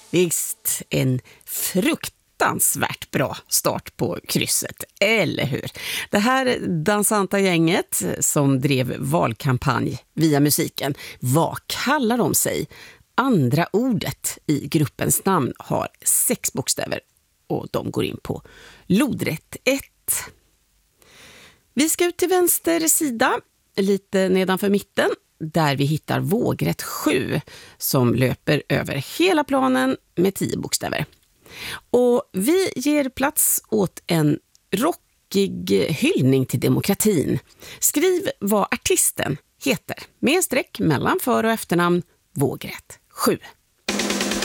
Visst, en fruktansvärt bra start på krysset, eller hur? Det här dansanta gänget som drev valkampanj via musiken, vad kallar de sig? Andra ordet i gruppens namn har 6 bokstäver och de går in på lodrätt 1. Vi ska ut till vänster sida, lite nedanför mitten, där vi hittar vågrätt 7 som löper över hela planen med 10 bokstäver. Och vi ger plats åt en rockig hyllning till demokratin. Skriv vad artisten heter med streck mellan för- och efternamn, vågrätt 7.